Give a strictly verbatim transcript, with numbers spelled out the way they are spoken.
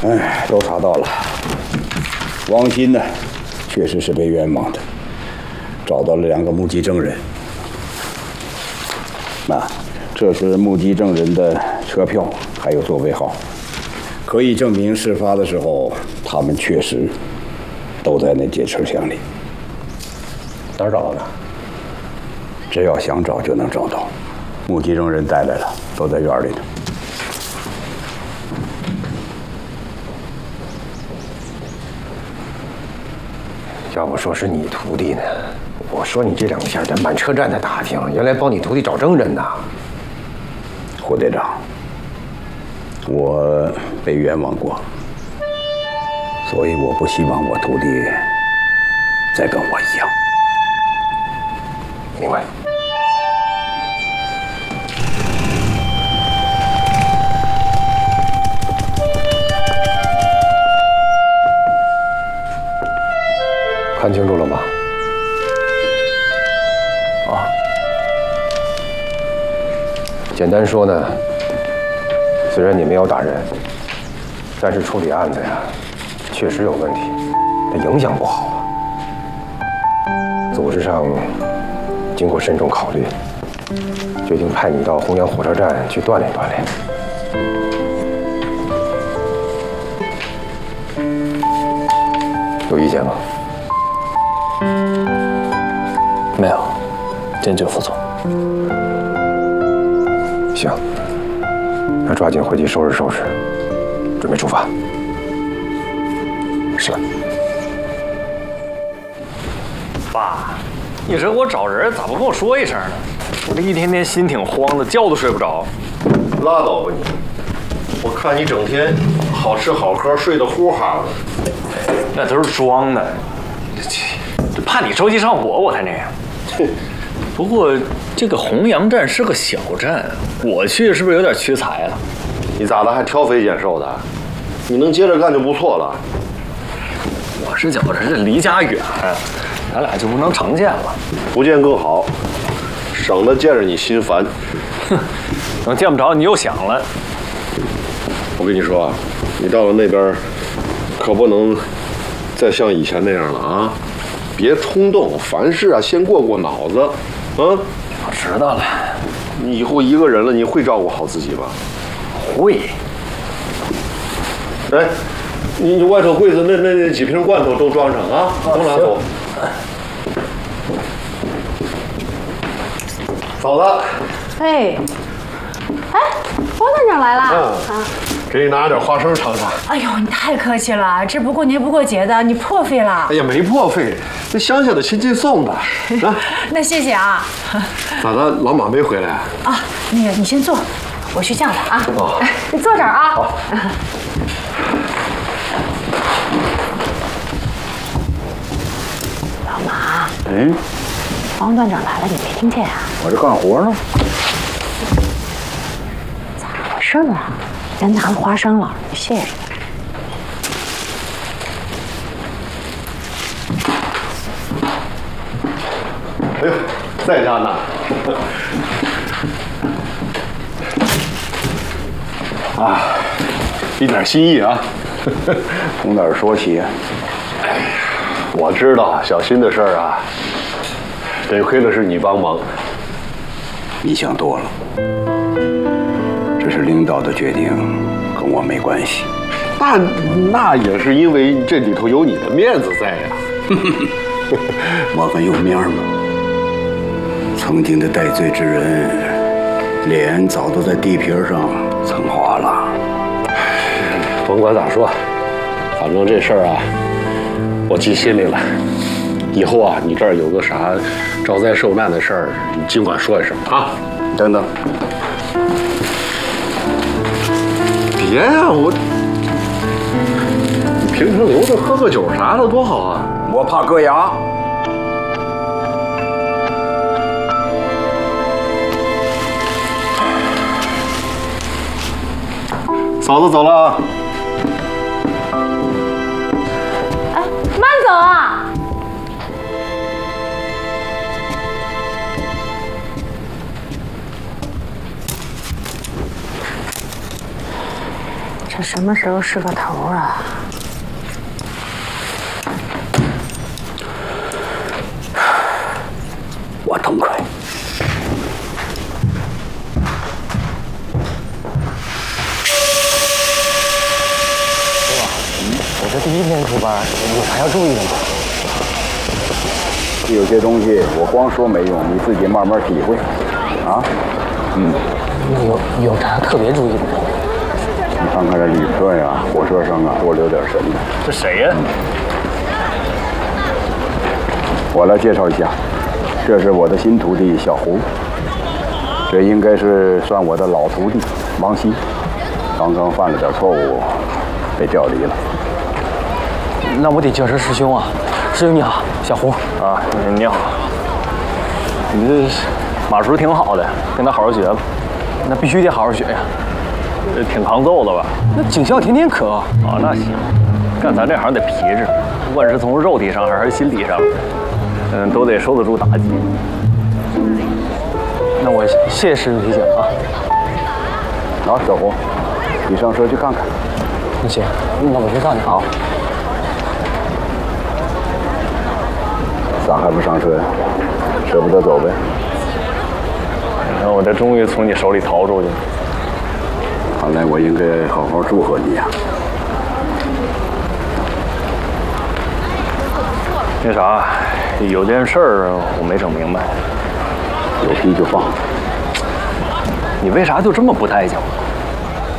哎，都查到了。王鑫呢，确实是被冤枉的，找到了两个目击证人。那这是目击证人的车票，还有座位号，可以证明事发的时候他们确实都在那节车厢里。 哪儿找的？ 只要想找就能找到。目击证人带来了，都在院里呢。 要不说是你徒弟呢，我说你这两下在满车站在打听，原来帮你徒弟找证人呢。 胡队长，我被冤枉过，所以我不希望我徒弟再跟我一样。 明白。看清楚了吗？啊，简单说呢，虽然你没有打人，但是处理案子呀，确实有问题，它影响不好啊。组织上经过慎重考虑，决定派你到弘阳火车站去锻炼锻炼。有意见吗？ 没有，坚决服从。 行，那抓紧回去收拾收拾，准备出发。 是。 爸，你这给我找人咋不跟我说一声呢？我这一天天心挺慌的，觉都睡不着。 拉倒吧你！我看你整天好吃好喝，睡得呼哈的。 那都是装的，这怕你着急上火，我才那样。不过这个弘阳站是个小站，我去是不是有点屈才了？ 你咋的还挑肥拣瘦的？你能接着干就不错了。 我是觉着这离家远，咱俩就不能常见了。 不见更好，省得见着你心烦。 哼，等见不着你又想了。 我跟你说啊，你到了那边，可不能再像以前那样了啊！别冲动，凡事啊先过过脑子，啊！ 我知道了。 你以后一个人了，你会照顾好自己吧？ 会。 哎，你你外头柜子那那那几瓶罐头都装上啊，都拿走。嫂子。 哎，哎，王站长来了。 嗯。啊。给你拿点花生尝尝。 哎呦，你太客气了，这不过年不过节的，你破费了。 哎呀，没破费，这乡下的亲戚送的。啊， 那谢谢啊。 咋的，老马没回来？ 啊，那个你先坐，我去叫他啊。 哦， 你坐这儿啊。 好。 老马。 嗯。 王段长来了，你没听见啊？ 我这干活呢。 咋回事啊？人拿了花生了，谢谢。 哎呦，在家呢。啊，一点心意啊。 从哪儿说起啊？ 哎，我知道小新的事儿啊，得亏的是你帮忙。 你想多了。这是领导的决定，跟我没关系。 那那也是因为这里头有你的面子在呀。 我很有面吗？曾经的戴罪之人，脸早都在地皮上蹭花了。 甭管咋说，反正这事儿啊，我记心里了。以后啊，你这儿有个啥招灾受难的事儿，你尽管说一声啊。 等等。 别呀、啊，我你平时留着喝个酒啥的多好啊！ 我怕硌牙。 嫂子走了啊！ 哎，慢走啊！ 这什么时候是个头啊？ 我痛快。 我这第一天值班，有啥要注意的吗？ 有些东西我光说没用，你自己慢慢体会。啊，嗯。 那有有啥特别注意的？ 你看看这旅客呀，火车上啊，多留点神呢。 这谁呀？ 我来介绍一下，这是我的新徒弟小胡，这应该是算我的老徒弟王希，刚刚犯了点错误，被调离了。 那我得叫声师兄啊！师兄你好，小胡啊，你好。你这马叔挺好的，跟他好好学吧。 那必须得好好学呀。 这挺抗揍的吧？ 那警校天天磕啊。 啊，那行。干咱这行得皮实，不管是从肉体上还是心理上，嗯，都得受得住打击。 那我谢谢师傅提醒啊。 好，小胡，你上车去看看。 那行，那我先上去。 好。咋还不上车呀？舍不得走呗？ 你看我这终于从你手里逃出去了。 看来我应该好好祝贺你呀。 那啥，有件事儿我没整明白。 有批就放。 你为啥就这么不待见我？